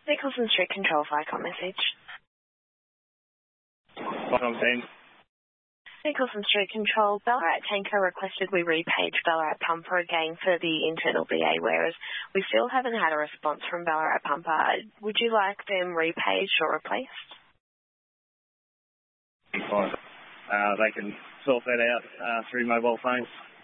Nicholson Street Control Flycom message. Flycom team. Nicholson Street Control, Ballarat Tanker requested we repage Ballarat Pumper again for the internal BA, whereas we still haven't had a response from Ballarat Pumper. Would you like them repaged or replaced? Fine. They can sort that out through mobile phones.